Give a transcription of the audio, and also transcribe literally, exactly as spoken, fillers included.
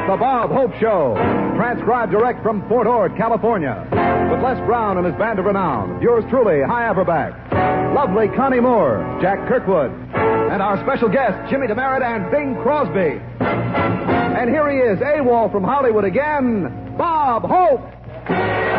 The Bob Hope Show. Transcribed direct from Fort Ord, California. With Les Brown and his band of renown. Yours truly, Hy Averback. Lovely Connie Moore, Jack Kirkwood. And our special guest, Jimmy DeMerit and Bing Crosby. And here he is, AWOL from Hollywood again, Bob Hope.